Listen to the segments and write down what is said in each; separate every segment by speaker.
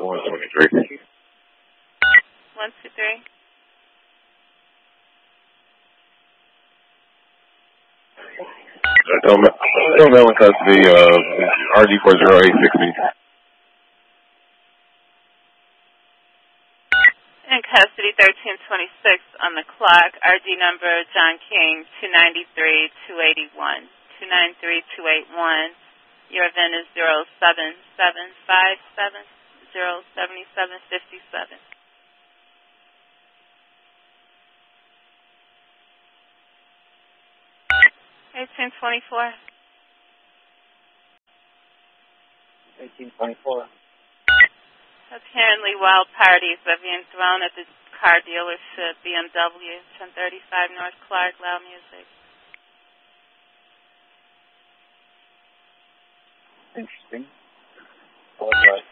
Speaker 1: 123.
Speaker 2: 123.
Speaker 1: Don't know in custody, RD40860.
Speaker 2: In custody, 1326 on the clock. RD number John King, 293-281. 293-281. Your event is 07757-07757. 1824.
Speaker 3: 1824.
Speaker 2: Apparently wild parties are being thrown at the car dealership, BMW, 1035 North Clark, loud music.
Speaker 3: Interesting. All right.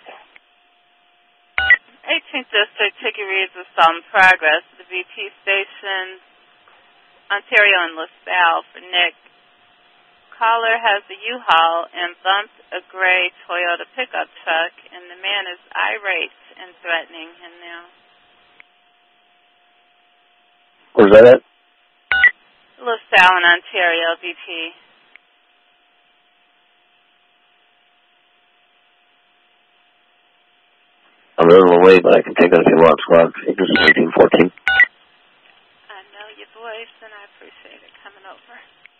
Speaker 2: 18th District, ticket reads assault in progress. The BP station, Ontario and LaSalle for Nick. Caller has a U-Haul and bumped a gray Toyota pickup truck, and the man is irate and threatening him now.
Speaker 3: Where's that at?
Speaker 2: LaSalle in Ontario, BP.
Speaker 3: I'm a little away, but I can take it if you want. Squad. This is 1814.
Speaker 2: I know your voice, and I appreciate it coming over.